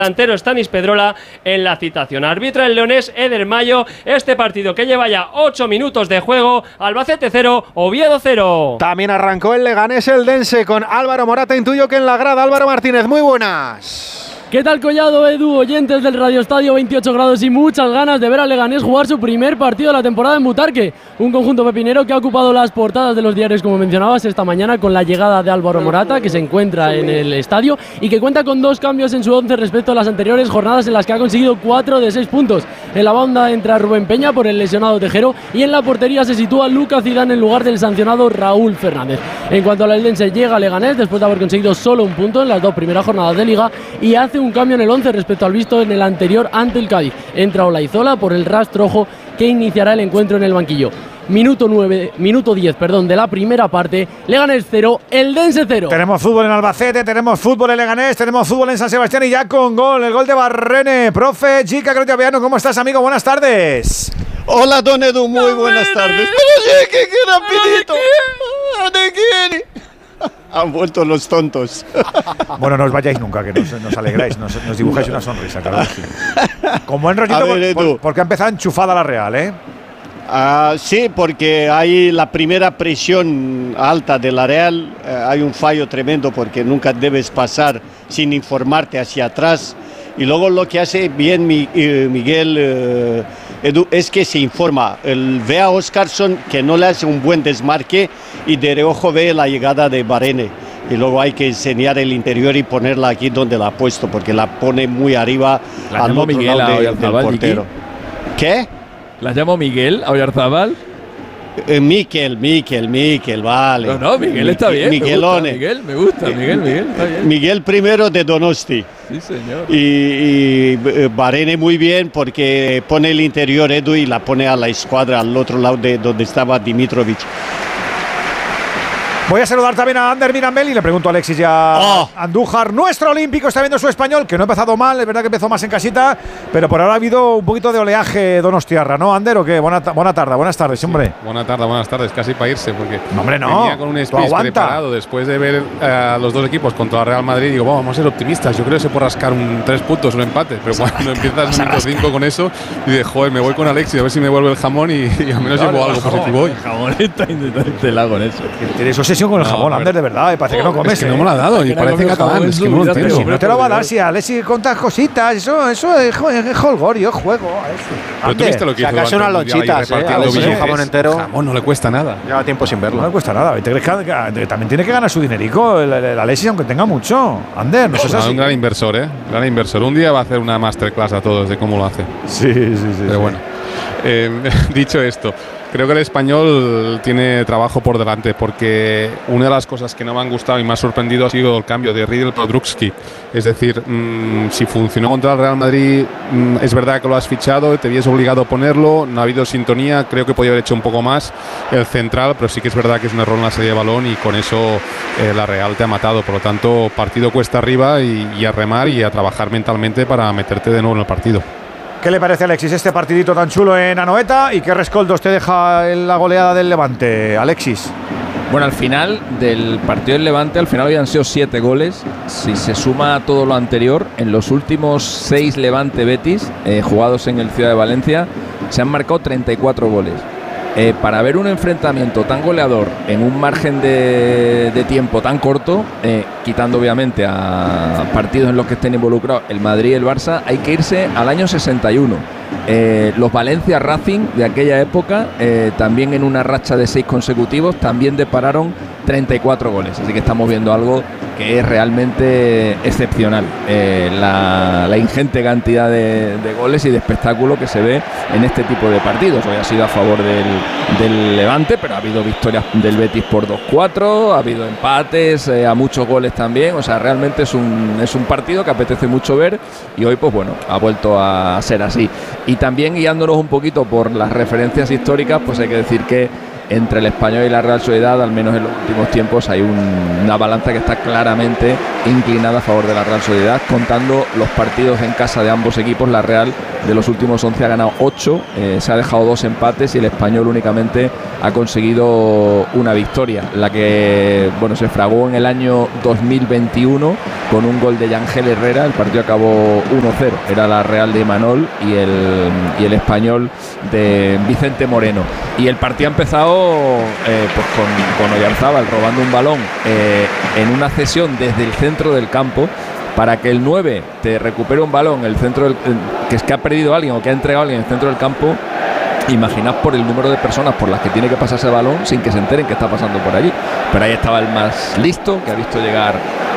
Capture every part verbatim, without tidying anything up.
delantero Stanis Pedrola en la citación. Arbitra el leonés Eder Mayo este partido que lleva ya ocho minutos de juego. Albacete cero, Oviedo cero. También arrancó el Leganés Eldense con Álvaro Morata. Intuyo que en la grada. Álvaro Martínez, muy buenas. ¿Qué tal, Collado, Edu? Oyentes del Radio Estadio, veintiocho grados y muchas ganas de ver al Leganés jugar su primer partido de la temporada en Butarque. Un conjunto pepinero que ha ocupado las portadas de los diarios, como mencionabas, esta mañana con la llegada de Álvaro Morata, que se encuentra en el estadio y que cuenta con dos cambios en su once respecto a las anteriores jornadas en las que ha conseguido cuatro de seis puntos. En la banda entra Rubén Peña por el lesionado Tejero y en la portería se sitúa Lucas Zidane en lugar del sancionado Raúl Fernández. En cuanto al Eldense, llega Leganés después de haber conseguido solo un punto en las dos primeras jornadas de Liga y hace un cambio en el once respecto al visto en el anterior ante el Cádiz. Entra Olaizola por el rastrojo que iniciará el encuentro en el banquillo. Minuto nueve, minuto diez, perdón, de la primera parte. Leganés cero, Eldense cero. Tenemos fútbol en Albacete, tenemos fútbol en Leganés, tenemos fútbol en San Sebastián y ya con gol, el gol de Barrene. Profe, chica, Crotiaviano, ¿cómo estás, amigo? Buenas tardes. Hola, don Edu, muy buenas tardes. ¡Oye, qué, qué rapidito! ¿De quién? Han vuelto los tontos. Bueno, no os vayáis nunca, que nos, nos alegráis, nos, nos dibujáis una sonrisa, claro. Sí. Con buen rollito, ver, por, por, porque ha empezado enchufada la Real, ¿eh? Uh, sí, porque hay la primera presión alta de la Real, uh, hay un fallo tremendo porque nunca debes pasar sin informarte hacia atrás. Y luego lo que hace bien mi, eh, Miguel eh, Edu, es que se informa. El, ve a Óscarson que no le hace un buen desmarque y de reojo ve la llegada de Barrene. Y luego hay que enseñar el interior y ponerla aquí donde la ha puesto, porque la pone muy arriba la al otro Miguel lado de, del portero. ¿Qué? ¿La llamo Miguel a Oyarzábal? Eh, Miquel, Miquel, Miquel, vale. No, no, Miguel está bien. Miguelone. Miguel, me gusta, Miguel, Miguel, está bien. Miguel primero de Donosti. Sí, señor. Y, y Barrene muy bien porque pone el interior Edu y la pone a la escuadra al otro lado de donde estaba Dimitrovic. Voy a saludar también a Ander Mirambel y le pregunto a Alexis y a oh. Andújar. Nuestro olímpico está viendo su español, que no ha empezado mal, es verdad que empezó más en casita, pero por ahora ha habido un poquito de oleaje donostiarra, ¿no, Ander? ¿O qué? Buena, buena tarde, buenas tardes, sí, hombre. Buena tarde, buenas tardes, casi para irse, porque no, hombre, no. venía con un speech preparado después de ver a uh, los dos equipos contra el Real Madrid. Digo, vamos a ser optimistas, yo creo que se puede rascar un tres puntos, un empate, pero cuando empiezas minuto cinco con eso, y de joder, me voy con Alexis a ver si me vuelve el jamón y, y al menos claro, llevo algo jamón, positivo hoy. El jamón está intentando con eso. Tienes obsesión con el no, jamón, Ander, de verdad, parece oh, que no comes. Es que no me lo ha dado y parece catalán, es que no lo entiendo. Si no te lo va a dar, si Alexis contas cositas, eso, eso es, es holgorio, juego. Pero tú viste lo que hizo acaso unas lonchitas, eh, un jamón entero. Jamón no le cuesta nada. Lleva tiempo sin verlo. No le cuesta nada. ¿Te crees que también tiene que ganar su dinerico el, el, el Alexis, aunque tenga mucho? Ander, no sé. Un gran inversor, ¿eh? Gran inversor. Un día va a hacer una masterclass a todos de cómo lo hace. Sí, sí, sí. Pero sí. bueno, eh, dicho esto, creo que el español tiene trabajo por delante, porque una de las cosas que no me han gustado y me ha sorprendido ha sido el cambio de Riedel por Drugski. Es decir, mmm, si funcionó contra el Real Madrid, mmm, es verdad que lo has fichado, te habías obligado a ponerlo, no ha habido sintonía, creo que podía haber hecho un poco más el central, pero sí que es verdad que es un error en la serie de balón y con eso eh, la Real te ha matado. Por lo tanto, partido cuesta arriba y, y a remar y a trabajar mentalmente para meterte de nuevo en el partido. ¿Qué le parece, Alexis, este partidito tan chulo en Anoeta? ¿Y qué rescoldos te deja en la goleada del Levante, Alexis? Bueno, al final del partido del Levante, al final habían sido siete goles. Si se suma todo lo anterior, en los últimos seis Levante-Betis eh, jugados en el Ciudad de Valencia, se han marcado treinta y cuatro goles. Eh, para ver un enfrentamiento tan goleador en un margen de, de tiempo tan corto, eh, quitando obviamente a partidos en los que estén involucrados el Madrid y el Barça, hay que irse al año sesenta y uno. Eh, los Valencia Racing de aquella época, eh, también en una racha de seis consecutivos, también depararon treinta y cuatro goles. Así que estamos viendo algo que es realmente excepcional. Eh, la, la ingente cantidad de, de goles y de espectáculo que se ve en este tipo de partidos. Hoy ha sido a favor del, del Levante, pero ha habido victorias del Betis por dos cuatro, ha habido empates, eh, a muchos goles también. O sea, realmente es un, es un partido que apetece mucho ver y hoy, pues bueno, ha vuelto a ser así. Y también guiándonos un poquito por las referencias históricas, pues hay que decir que entre el Español y la Real Sociedad, al menos en los últimos tiempos, hay un, una balanza que está claramente inclinada a favor de la Real Sociedad, contando los partidos en casa de ambos equipos. La Real de los últimos once ha ganado ocho, eh, se ha dejado dos empates y el Español únicamente ha conseguido una victoria, la que bueno se fragó en el año dos mil veintiuno con un gol de Yangel Herrera. El partido acabó uno cero, era la Real de Imanol y el, y el Español de Vicente Moreno, y el partido ha empezado eh, pues con, con Oyarzábal robando un balón eh, en una cesión desde el centro del campo. Para que el nueve te recupere un balón en el centro del, que es que ha perdido alguien o que ha entregado alguien en el centro del campo, imaginad por el número de personas por las que tiene que pasar ese balón sin que se enteren que está pasando por allí. Pero ahí estaba el más listo, que ha visto llegar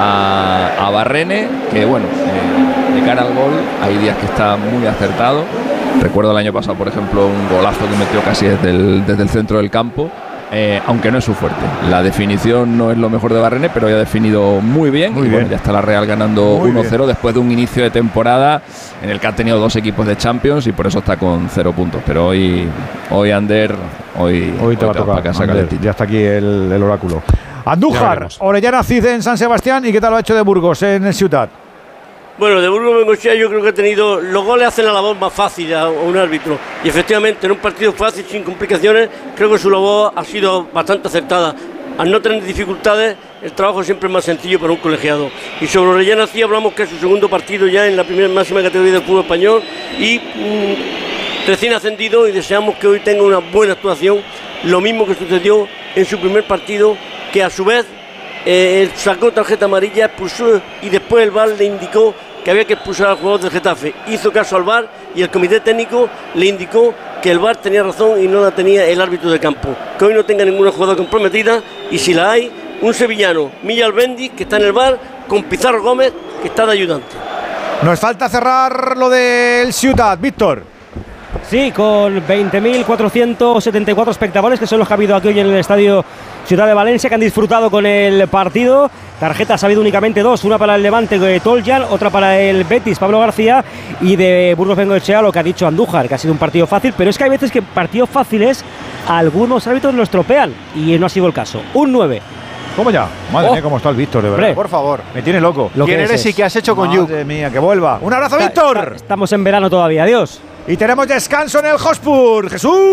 a, a Barrene, que bueno, eh, de cara al gol hay días que está muy acertado. Recuerdo el año pasado, por ejemplo, un golazo que metió casi desde el, desde el centro del campo. Eh, aunque no es su fuerte. La definición no es lo mejor de Barrene, pero ya ha definido muy bien. Muy y bien. Bueno, ya está la Real ganando uno cero después de un inicio de temporada en el que ha tenido dos equipos de Champions y por eso está con cero puntos. Pero hoy, hoy Ander, hoy, Hoy te va a tocar, casa Ander. Ya está aquí el, el oráculo. Andújar, Orellana Cid en San Sebastián. ¿Y qué tal lo ha hecho de Burgos en el Ciutat? Bueno, de Burgos Bengoechea yo creo que ha tenido, los goles hacen la labor más fácil a, a un árbitro, y efectivamente en un partido fácil, sin complicaciones, creo que su labor ha sido bastante acertada. Al no tener dificultades, el trabajo siempre es más sencillo para un colegiado. Y sobre Orellana sí hablamos que es su segundo partido ya en la primera máxima categoría del fútbol español y mmm, recién ascendido, y deseamos que hoy tenga una buena actuación, lo mismo que sucedió en su primer partido, que a su vez eh, sacó tarjeta amarilla, expulsó, y después el V A R le indicó que había que expulsar al jugador del Getafe. Hizo caso al V A R y el comité técnico le indicó que el V A R tenía razón y no la tenía el árbitro de campo. Que hoy no tenga ninguna jugada comprometida, y si la hay, un sevillano, Milla Albendi, que está en el V A R, con Pizarro Gómez, que está de ayudante. Nos falta cerrar lo del Ciutat, Víctor. Sí, con veinte mil cuatrocientos setenta y cuatro espectadores, que son los que ha habido aquí hoy en el estadio Ciudad de Valencia, que han disfrutado con el partido. Tarjetas ha habido únicamente dos, una para el Levante de Toljan, otra para el Betis, Pablo García, y de Burgos Bengoechea lo que ha dicho Andújar, que ha sido un partido fácil, pero es que hay veces que partidos fáciles algunos árbitros lo estropean, y no ha sido el caso. Un nueve. ¿Cómo ya? Madre Oh. mía, cómo está el Víctor, de verdad. Hombre. Por favor. Me tiene loco. Lo ¿Quién que eres es, y qué has hecho con Yuk? Madre mía, que vuelva. Un abrazo, Está- Víctor. está- Estamos en verano todavía, adiós. Y tenemos descanso en el Hotspur.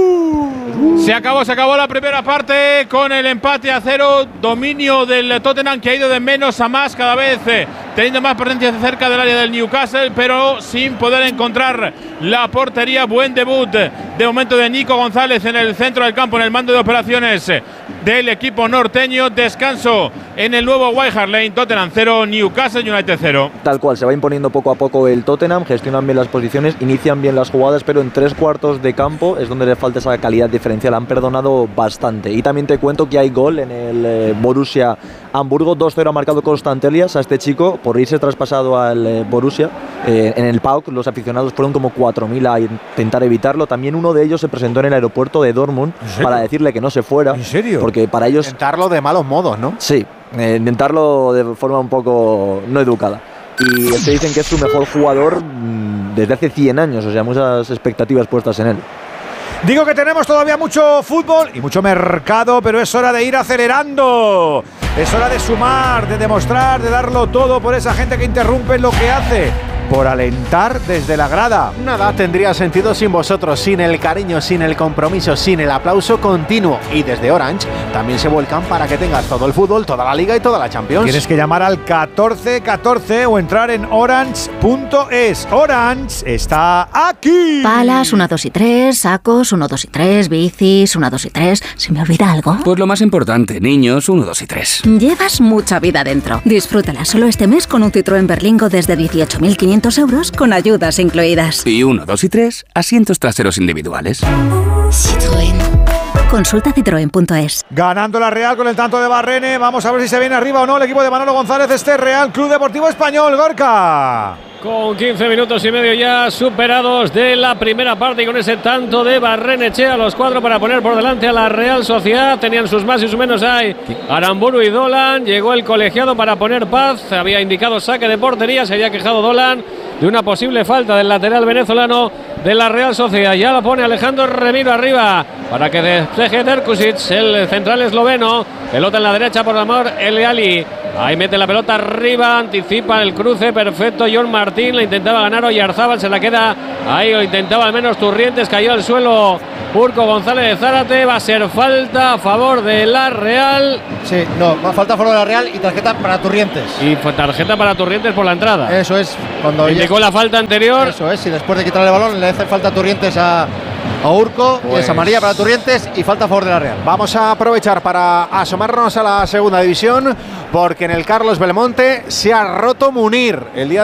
Jesús. Se acabó, se acabó la primera parte con el empate a cero, dominio del Tottenham, que ha ido de menos a más cada vez, eh, teniendo más presencia cerca del área del Newcastle, pero sin poder encontrar la portería. Buen debut de momento de Nico González en el centro del campo, en el mando de operaciones eh, del equipo norteño. Descanso en el nuevo White Hart Lane, Tottenham cero, Newcastle United cero. Tal cual, se va imponiendo poco a poco el Tottenham, gestionan bien las posiciones, inician bien las jugadas, pero en tres cuartos de campo es donde le falta esa calidad diferencial. Han perdonado bastante. Y también te cuento que hay gol en el eh, Borussia Hamburgo, dos cero ha marcado Constantelias a este chico por irse traspasado al eh, Borussia. Eh, en el P A O K los aficionados fueron como cuatro mil a intentar evitarlo. También uno de ellos se presentó en el aeropuerto de Dortmund para decirle que no se fuera. ¿En serio? Porque para ellos... Intentarlo de malos modos, ¿no? Sí, eh, intentarlo de forma un poco no educada. Y es que dicen que es su mejor jugador mmm, desde hace cien años, o sea, muchas expectativas puestas en él. Digo que tenemos todavía mucho fútbol y mucho mercado, pero es hora de ir acelerando. Es hora de sumar, de demostrar, de darlo todo por esa gente que interrumpe lo que hace, por alentar desde la grada. Nada tendría sentido sin vosotros, sin el cariño, sin el compromiso, sin el aplauso continuo. Y desde Orange también se vuelcan para que tengas todo el fútbol, toda la Liga y toda la Champions. Tienes que llamar al catorce catorce o entrar en orange punto es. Orange está aquí. Palas, uno, dos y tres, sacos, uno, dos y tres, bicis, uno, dos y tres. ¿Se me olvida algo? Pues lo más importante, niños, uno, dos y tres. Llevas mucha vida dentro. Disfrútala solo este mes con un Citroën Berlingo desde dieciocho mil quinientos euros con ayudas incluidas. Y uno, dos y tres, asientos traseros individuales. Citroën. Consulta citroen punto es. Ganando la Real con el tanto de Barrene. Vamos a ver si se viene arriba o no el equipo de Manolo González. Este Real Club Deportivo Español, Gorka. Con quince minutos y medio ya superados de la primera parte y con ese tanto de Barrenechea, los cuatro para poner por delante a la Real Sociedad. Tenían sus más y sus menos ahí Aramburu y Dolan. Llegó el colegiado para poner paz. Había indicado saque de portería. Se había quejado Dolan de una posible falta del lateral venezolano de la Real Sociedad. Ya la pone Alejandro Remiro arriba para que despeje Terkusic, el central esloveno. Pelota en la derecha por amor Eleali. Ahí mete la pelota arriba, anticipa el cruce, perfecto. John Martín, la intentaba ganar Oyarzábal, se la queda ahí, o intentaba al menos Turrientes, cayó al suelo Urco González de Zárate. Va a ser falta a favor de la Real. Sí, no, va a falta a favor de la Real y tarjeta para Turrientes. Y tarjeta para Turrientes por la entrada. Eso es, cuando indicó la falta anterior. Eso es, y después de quitarle el balón le hace falta a Turrientes a, a Urco, pues, y es amarilla para Turrientes y falta a favor de la Real. Vamos a aprovechar para asomarnos a la segunda división, porque en el Carlos Belmonte se ha roto Munir el día